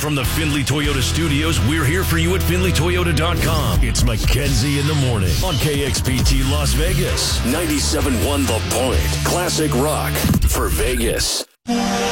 from the Findlay Toyota Studios, we're here for you at FindlayToyota.com. It's Mackenzie in the morning on KXPT Las Vegas. 97.1 The Point. Classic rock for Vegas.